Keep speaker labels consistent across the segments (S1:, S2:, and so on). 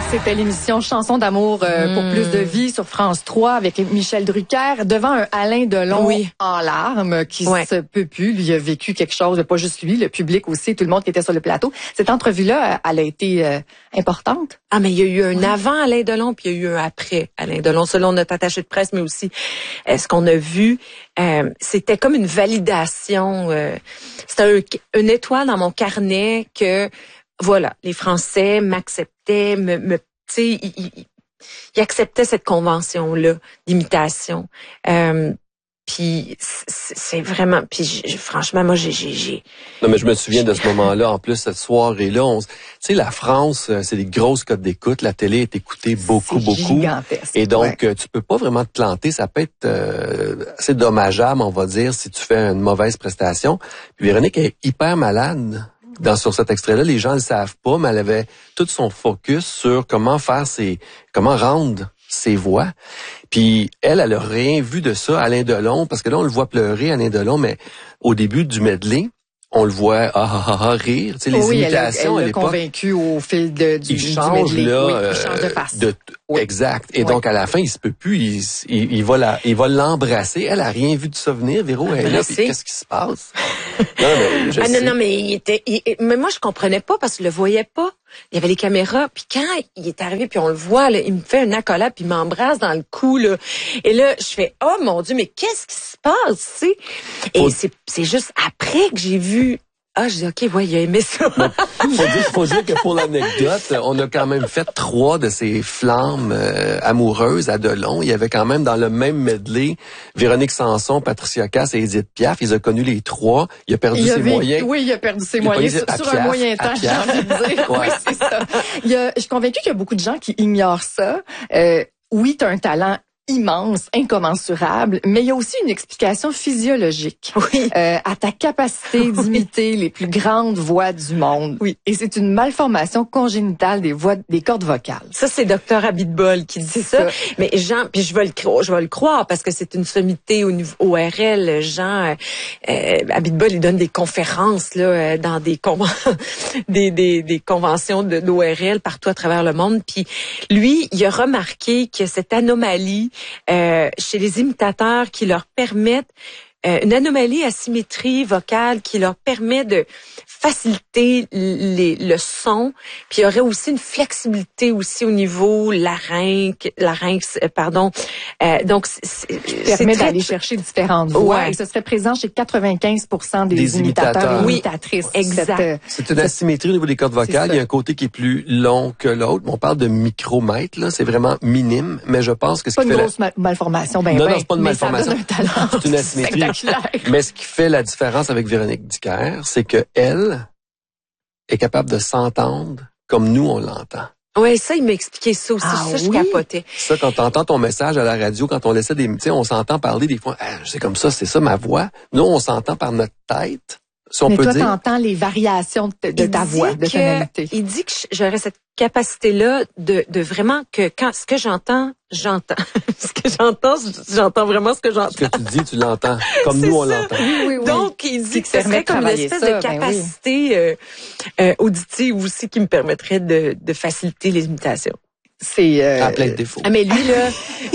S1: C'était l'émission Chansons d'amour pour plus de vie sur France 3 avec Michel Drucker devant un Alain Delon en larmes qui se peut plus. Lui a vécu quelque chose, pas juste lui, le public aussi, tout le monde qui était sur le plateau. Cette entrevue-là, elle a été importante.
S2: Ah, mais il y a eu un avant Alain Delon, puis il y a eu un après Alain Delon, selon notre attaché de presse, mais aussi ce qu'on a vu. C'était comme une validation. C'était une étoile dans mon carnet que, voilà, les Français m'acceptaient, tu sais, ils acceptaient cette convention-là d'imitation. Puis c'est vraiment, puis franchement, moi j'ai.
S3: Non, mais je me souviens de ce moment-là. En plus, cette soirée-là, tu sais, la France, c'est des grosses cotes d'écoute. La télé est écoutée beaucoup.
S1: Gigantesque.
S3: Et donc, tu peux pas vraiment te planter. Ça peut être assez dommageable, on va dire, si tu fais une mauvaise prestation. Puis Véronique est hyper malade. Sur cet extrait-là, les gens le savent pas, mais elle avait tout son focus sur comment rendre ses voix. Puis elle a rien vu de ça, Alain Delon, parce que là, on le voit pleurer, Alain Delon, mais au début du medley, on le voit rire. Tu sais, les imitations,
S1: elle l'a convaincu au fil du medley.
S3: Il change
S1: il change de face.
S3: Exact. Et donc, à la fin, il se peut plus. Il va l'embrasser. Elle a rien vu de ça venir. Véro, elle est là. Puis qu'est-ce qui se passe?
S2: Non, mais mais moi, je comprenais pas parce que je le voyais pas. Il y avait les caméras. Puis quand il est arrivé, puis on le voit, là, il me fait un accolade, puis il m'embrasse dans le cou, là. Et là, je fais, oh mon Dieu, mais qu'est-ce qui se passe, tu sais? Et c'est juste après que j'ai vu. Ah, je dis, OK, ouais, il a aimé ça.
S3: Faut dire que pour l'anecdote, on a quand même fait 3 de ces flammes amoureuses à Delon. Il y avait quand même dans le même medley Véronique Sanson, Patricia Cass et Edith Piaf. Ils ont connu les 3. Il a perdu ses moyens.
S1: Oui, il a perdu ses moyens sur un moyen temps, j'ai envie de dire. Oui, c'est ça. Je suis convaincue qu'il y a beaucoup de gens qui ignorent ça. Oui, tu as un talent immense, incommensurable, mais il y a aussi une explication physiologique à ta capacité d'imiter les plus grandes voix du monde. Oui. Et c'est une malformation congénitale des cordes vocales.
S2: Ça, c'est Dr Abitbol qui dit ça. Mais Jean, puis je vais le croire parce que c'est une sommité au niveau ORL. Jean Abitbol, il donne des conférences là dans des conventions d'ORL partout à travers le monde. Puis lui, il a remarqué que cette anomalie chez les imitateurs qui leur permettent une anomalie à symétrie vocale qui leur permet de faciliter le son, puis il y aurait aussi une flexibilité aussi au niveau larynx, donc
S1: permet d'aller chercher différentes voix et ce serait présent chez 95% des imitateurs et imitatrices.
S2: Exact.
S3: C'est une asymétrie au niveau des cordes vocales, il y a un côté qui est plus long que l'autre. On parle de micromètres là, c'est vraiment minime, mais je pense que ce qui fait
S1: grosse malformation
S3: non, c'est pas une malformation.
S1: C'est
S3: une asymétrie. Mais ce qui fait la différence avec Véronique Drucker, c'est que elle est capable de s'entendre comme nous on l'entend.
S2: Oui, ça, il m'a expliqué ça aussi. Je capotais.
S3: Ça, quand t'entends ton message à la radio, quand on laissait tu sais, on s'entend parler des fois, c'est comme ça, c'est ça ma voix. Nous, on s'entend par notre tête. Si on
S1: mais
S3: peut
S1: toi,
S3: dire.
S1: t'entends les variations de ta voix, de tonalité.
S2: Il dit que j'aurais cette capacité-là de vraiment que quand ce que j'entends, j'entends. Ce que j'entends vraiment ce que j'entends.
S3: Ce que tu dis, tu l'entends. Comme nous, on l'entend.
S1: Oui.
S2: Donc, il dit que ce serait comme une espèce de capacité auditive aussi qui me permettrait de faciliter les imitations.
S1: C'est
S3: à plein de défauts.
S2: Ah, mais lui, là...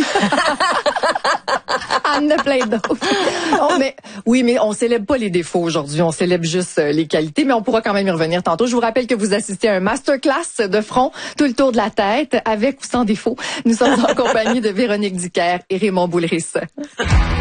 S1: en a plein d'autres. Mais on célèbre pas les défauts aujourd'hui, on célèbre juste les qualités, mais on pourra quand même y revenir tantôt. Je vous rappelle que vous assistez à un masterclass de front, tout le tour de la tête, avec ou sans défaut. Nous sommes en compagnie de Véronique Drucker et Raymond Boulris.